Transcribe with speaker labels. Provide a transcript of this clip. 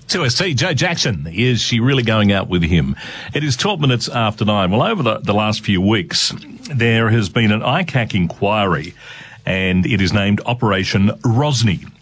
Speaker 1: 2ST, Joe Jackson. Is she really going out with him? It is 12 minutes after 9. Well, over the last few weeks, there has been an ICAC inquiry, and it is named Operation Rosny.